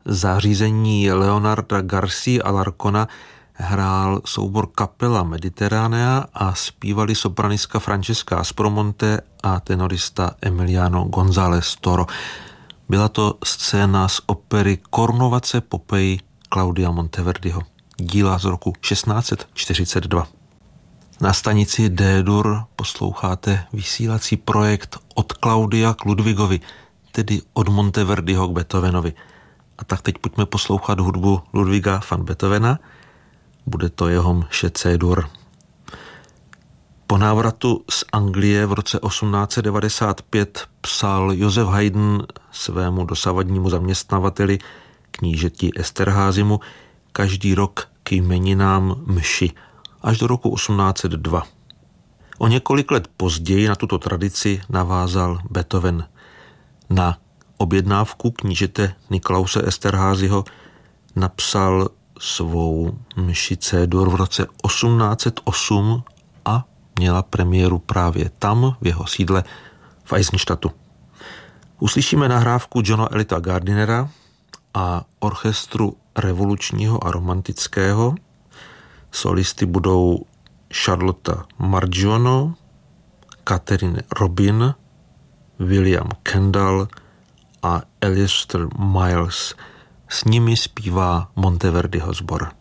zařízení Leonarda Garcia Alarcona hrál soubor Capella Mediterranea a zpívali sopranistka Francesca Aspromonte a tenorista Emiliano González Toro. Byla to scéna z opery Kornovace Popej Claudia Monteverdiho, díla z roku 1642. Na stanici D-dur posloucháte vysílací projekt Od Claudia k Ludwigovi, tedy od Monteverdiho k Beethovenovi. A tak teď pojďme poslouchat hudbu Ludwiga van Beethovena. Bude to jeho mše C-dur. Po návratu z Anglie v roce 1895 psal Josef Haydn svému dosavadnímu zaměstnavateli, knížeti Esterházymu, každý rok k jmeninám mši, až do roku 1802. O několik let později na tuto tradici navázal Beethoven. Na objednávku knížete Niklause Esterházyho napsal svou mši C-dur v roce 1808 a měla premiéru právě tam, v jeho sídle v Eisenstadtu. Uslyšíme nahrávku Johna Elita Gardinera a orchestru revolučního a romantického. Solisty budou Charlotte Margiono, Catherine Robin, William Kendall a Alistair Miles. S nimi zpívá Monteverdiho sbor.